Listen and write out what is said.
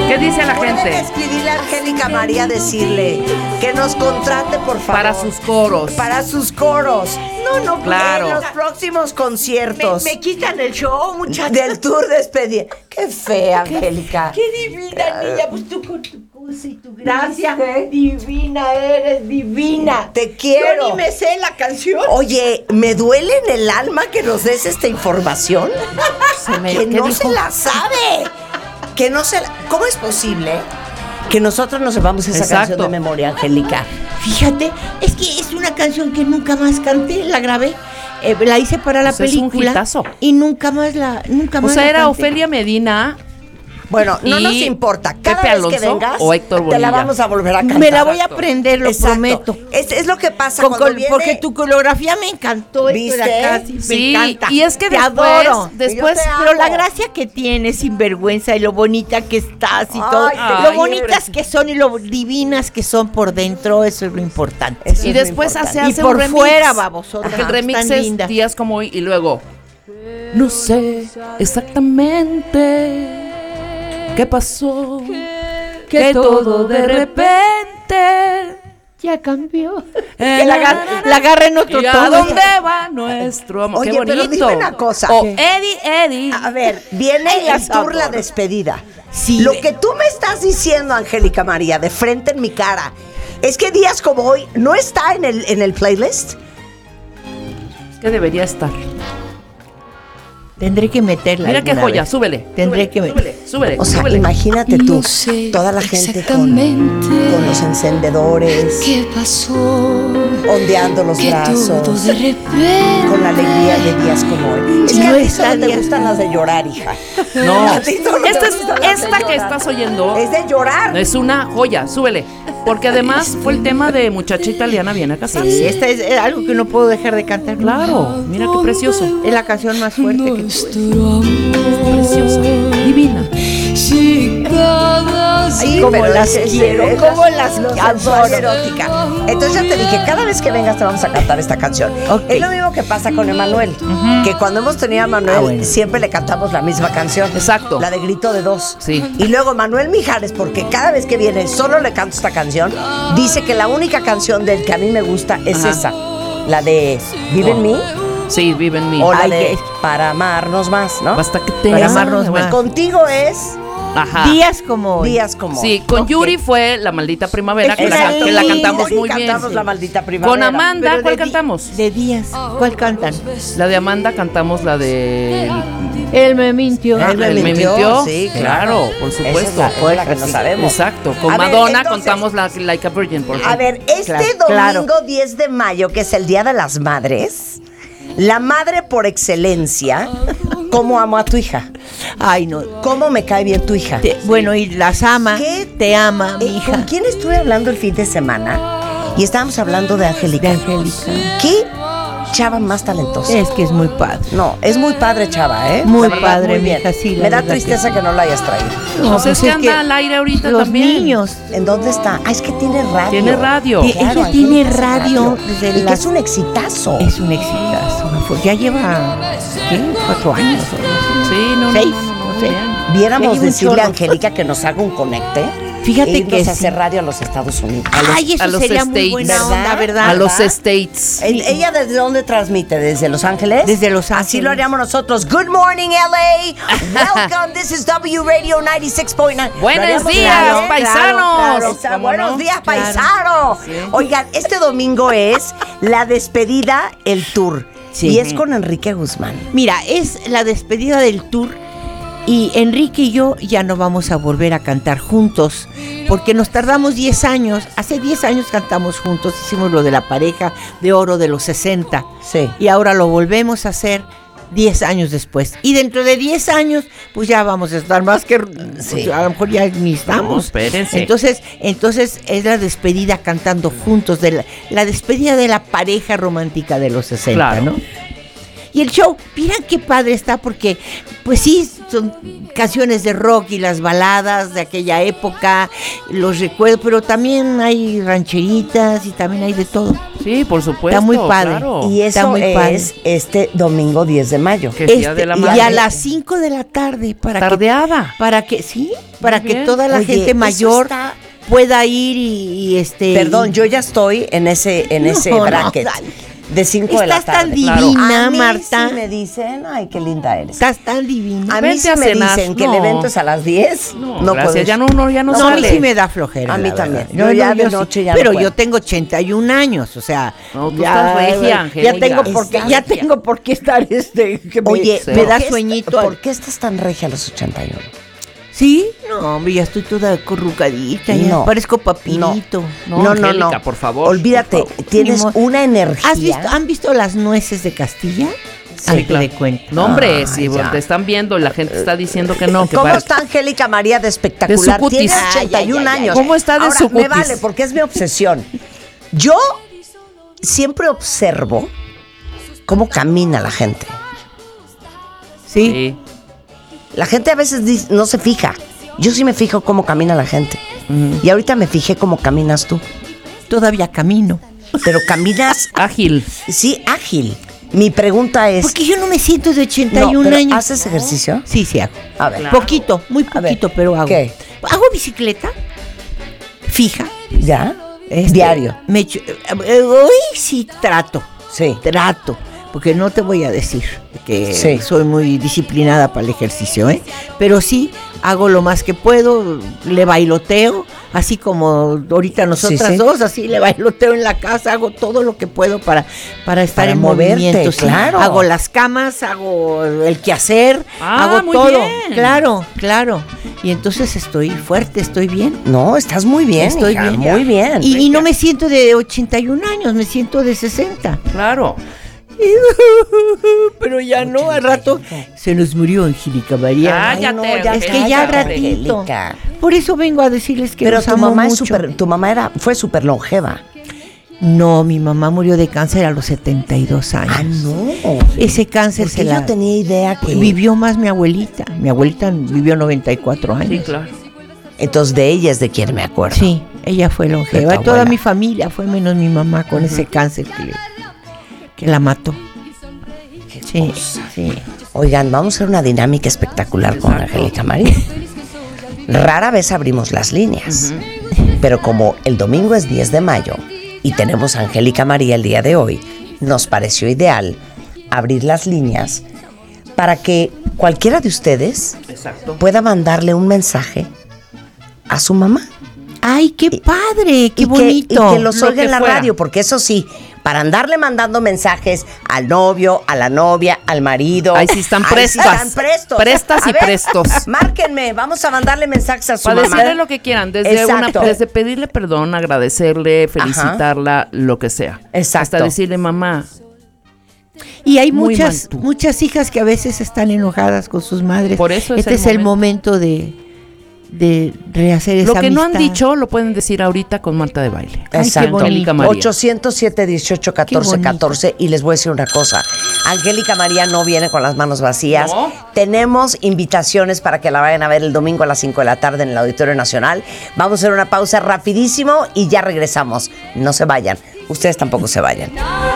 ¿Qué dice la gente? Pueden escribirle a Angélica María, decirle que nos contrate, por favor. Para sus coros. Para sus coros. No, claro. En los próximos conciertos. Me quitan el show, muchachos. Del tour despedida. Qué fea, Angélica. Qué divina, niña. Pues tú con tu cosa y tu gracia. ¿Viste? Divina eres, divina. Te quiero. Yo ni me sé la canción. Oye, me duele en el alma que nos des esta información. Que no se la sabe. Que no se la... ¿Cómo es posible que nosotros no sepamos esa canción de memoria, Angélica? Fíjate, es que es una canción que nunca más canté, la grabé. La hice para la película. Es un hitazo. Y nunca más la era canté. Ofelia Medina. Bueno, no nos importa. Cada Pepe vez Alonso que vengas, o Héctor Bonilla. te la vamos a volver a cantar. Me la voy a aprender, lo prometo. Es lo que pasa cuando viene... Porque tu coreografía me encantó. ¿Viste? Sí, me encanta. y es que te después, adoro. después Pero la gracia que tienes, sinvergüenza, y lo bonita que estás y todo. Lo bonitas que son y lo divinas que son por dentro, eso es lo importante. Y después se hace y por un remix. fuera, babosotas. Porque el remix tan es lindas. días como hoy y luego... No sé exactamente qué pasó, que todo de repente ya cambió. Que la agarra en otro ¿Y a tono. dónde va nuestro amor? Oye, Qué bonito. pero dime una cosa. O Eddie. A ver, viene el tour, la despedida. Sí. Lo que tú me estás diciendo, Angélica María, de frente en mi cara, es que días como hoy no está en el playlist. Es que debería estar. Tendré que meterla. Mira qué alguna joya, vez. súbele. Tendré que meterla. Súbele. O sea, imagínate tú, toda la gente con los encendedores, ¿Qué pasó? ondeando los Que brazos, todo de repente con la alegría de días como hoy. Es que No a ti está solo te días gustan las de llorar, hija. No, A ti solo te esta gustan las de que llorar. estás oyendo Es de llorar. es una joya, súbele. Porque además fue el tema de muchacha italiana viene a casarse. Sí, esta es algo que no puedo dejar de cantar. Claro, mira qué precioso. Es la canción más fuerte que tuve. nuestro Preciosa, divina. Si cada Sí, Cómo pero las quiero, cómo las adoro. adoro. Erótica. Entonces ya te dije, cada vez que vengas te vamos a cantar esta canción. Ok. Es lo mismo que pasa con Emanuel, que cuando hemos tenido a Emanuel bueno. siempre le cantamos la misma canción. Exacto. La de Grito de Dos. Sí. Y luego Manuel Mijares, porque cada vez que viene solo le canto esta canción, dice que la única canción del que a mí me gusta es Ajá. esa. La de Vive en mí Sí, vive en mí. o la Ay, de Para amarnos más, ¿no? Basta que te Para ame. amarnos más. Contigo es Ajá. Días como hoy. Días como Sí, hoy. con Ok. Yuri fue La Maldita Primavera, que Exacto. que la cantamos Sí, muy bien. cantamos La Maldita Primavera. Con Amanda, Pero ¿cuál de cantamos? De días. ¿Cuál cantan? La de Amanda cantamos la de... Él me mintió. Él me mintió. Sí, Sí, claro, por Esa supuesto. es la que no sabemos. Exacto. Con A ver, Madonna entonces- contamos la Like a Virgin, por ejemplo. A ver, este Claro, domingo 10 de mayo, que es el Día de las Madres, la madre por excelencia, ¿cómo amo a tu hija? Ay, no. ¿Cómo me cae bien tu hija? Bueno, y las ama. ¿Qué? Te ama, mi hija. ¿Con quién estuve hablando el fin de semana? Y estábamos hablando de Angélica. De Angélica. ¿Qué chava más talentosa? Es que es muy padre. No, es muy padre, chava, ¿eh? Muy La verdad, padre, muy mi bien. hija, sí, la Me da verdad tristeza que no la hayas traído. No, pues es que es anda al aire ahorita los también. niños. ¿En dónde está? Ah, es que tiene radio. Tiene radio. Claro, Ella tiene Angélica hace radio desde y que las- es un exitazo. Es un exitazo. Ya lleva, ¿qué? 4 años. o algo así. Sí, no, 6, no sé. Ya Viéramos lleva un decirle a chorro. Angélica que nos haga un conecte. Fíjate e irnos que a sí. hacer radio a los Estados Unidos. Ay, eso a los sería muy States. buena onda, ¿Verdad? ¿verdad? A los ¿verdad? States. ¿Ella desde dónde transmite? ¿Desde Los Ángeles? Desde Los Así Ángeles. lo haríamos nosotros. Good morning, LA. Welcome. This is W Radio 96.9. Lo Buenos haríamos días, claro, ¿eh? paisanos. Está, ¿Cómo buenos no? días, Claro. paisano. Sí. Oigan, este domingo es la despedida, el tour. Sí. Y es con Enrique Guzmán. Mira, es la despedida del tour y Enrique y yo ya no vamos a volver a cantar juntos porque nos tardamos 10 años. Hace 10 años cantamos juntos, hicimos lo de la pareja de oro de los 60 Sí. y ahora lo volvemos a hacer 10 años después. Y dentro de 10 años, pues ya vamos a estar más que... Sí. pues, a lo mejor ya ni estamos. No, espérense. Entonces es la despedida cantando juntos, de la despedida de la pareja romántica de los 60, Claro. ¿no? Y el show, miren qué padre está porque, pues sí, son canciones de rock y las baladas de aquella época, los recuerdos, pero también hay rancheritas y también hay de todo. Sí, por supuesto. Está muy padre. Claro. Y eso es este domingo 10 de mayo. Que es Día de la Y Madre. a las 5 de la tarde, Tardeada. para que Muy bien. toda la Oye, gente eso mayor está- pueda ir y Perdón, yo ya estoy en ese No, bracket. dale. De 5 de la Estás tan tarde. divina, A mí Marta. sí me dicen, ay, qué linda eres. Estás tan divina. A mí Vente sí a me cenar. dicen que el No. evento es a las 10. No, No gracias. puedes. Ya no No, a mí sale. sí me da flojera. A mí la también. verdad. Yo ya de sí. noche ya no Pero puedo. yo tengo 81 años, o sea. No, tú estás regia, Angélica. Ya tengo por qué estar que me, Oye, me ¿por da qué sueñito. ¿Por qué estás tan regia a los 81? ¿Sí? No, hombre, ya estoy toda corrucadita, ya No. parezco papirito. No, Angélica, por favor. Olvídate, Por favor. tienes Ni mo- una energía. ¿Han visto las nueces de Castilla? Sí, Ahí claro. te cuento. No, hombre, Ah, si ya. te están viendo y la gente está diciendo que no. Que ¿Cómo para- está Angélica María de espectacular? De su cutis. Tiene Ay, 81 años. ¿Cómo está de Ahora, su me cutis? vale, porque es mi obsesión. Yo siempre observo cómo camina la gente. ¿Sí? Sí. La gente a veces no se fija. Yo sí me fijo cómo camina la gente. Y ahorita me fijé cómo caminas tú. Todavía camino. Pero caminas, Ágil. sí, ágil. Mi pregunta es... Porque yo no me siento de no, 81 pero años. ¿haces ejercicio? Sí, sí hago. A ver. Claro. Poquito, muy A ver, poquito, pero hago. ¿qué? Hago bicicleta fija. ¿Ya? Diario. Me echo, hoy sí trato. Sí. Trato. Porque no te voy a decir que Sí. soy muy disciplinada para el ejercicio, ¿eh? Pero sí, hago lo más que puedo, le bailoteo, así como ahorita nosotras Sí, sí. dos, así le bailoteo en la casa, hago todo lo que puedo para estar Para en moverte, movimiento. ¿sí? claro. Hago las camas, hago el quehacer, hago muy todo. bien. Claro, claro. Y entonces estoy fuerte, estoy bien. No, estás muy bien, Estoy hija, bien. muy bien. Y no me siento de 81 años, me siento de 60. Claro. Pero ya no, al rato se nos murió Angélica María. Cállate, no, ya Es que ya cállate, ratito. Angélica. Por eso vengo a decirles que Pero los tu amo mamá mucho. fue súper longeva. No, mi mamá murió de cáncer a los 72 años. Ah, no. Ese cáncer Porque yo tenía idea que... vivió más mi abuelita. Mi abuelita vivió 94 años. Sí, claro. Entonces de ella es de quien me acuerdo. Sí, ella fue De longeva. tu Toda abuela. mi familia fue menos mi mamá con ese cáncer que la mató. Sí, sí. Oigan, vamos a hacer una dinámica espectacular con Angélica María. Rara vez abrimos las líneas, pero como el domingo es 10 de mayo y tenemos a Angélica María el día de hoy, nos pareció ideal abrir las líneas para que cualquiera de ustedes Exacto. pueda mandarle un mensaje a su mamá. Ay, qué padre, qué y bonito. que los Lo oiga en que la fuera. radio, porque eso sí, para andarle mandando mensajes al novio, a la novia, al marido. Ahí sí están ahí prestas. sí están prestos. Prestas A y ver, prestos. Márquenme, vamos a mandarle mensajes a su Para mamá. decirle lo que quieran, Exacto. desde pedirle perdón, agradecerle, felicitarla, lo que sea. Exacto. Hasta decirle, mamá, Y hay Muy muchas, mal tú. muchas hijas que a veces están enojadas con sus madres. Por eso es este el es el momento de rehacer esa lo que no han amistad. dicho lo pueden decir ahorita con Marta de Baile. Ay, qué Exacto. bonito. Angélica María. 807 18 14 bonito. 14 y les voy a decir una cosa. Angélica María no viene con las manos vacías. No. Tenemos invitaciones para que la vayan a ver el domingo a las 5 de la tarde en el Auditorio Nacional. Vamos a hacer una pausa rapidísimo y ya regresamos. No se vayan. Ustedes tampoco se vayan.